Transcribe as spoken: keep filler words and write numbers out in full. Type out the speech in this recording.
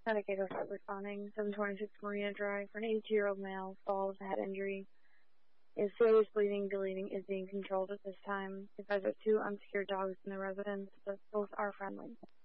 Medicator start responding. seven twenty-six Marina Drive for an eighty-two-year-old male, falls, head injury. Is serious bleeding, bleeding is being controlled at this time. If there's two unsecured dogs in the residence, but both are friendly.